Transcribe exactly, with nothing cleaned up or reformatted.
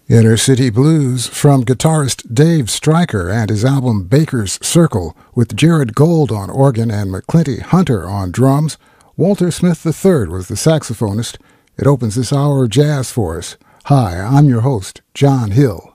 Inner City Blues from guitarist Dave Stryker and his album Baker's Circle, with Jared Gold on organ and McClinty Hunter on drums. Walter Smith the third was the saxophonist. It opens this hour of jazz for us. Hi, I'm your host, John Hill.